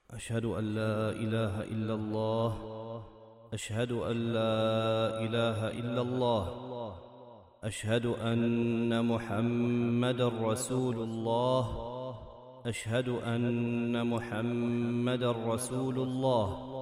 أشهد أن لا إله إلا الله. أشهد أن لا إله إلا الله. أشهد أن محمدًا رسول الله. أشهد أن محمدًا رسول الله.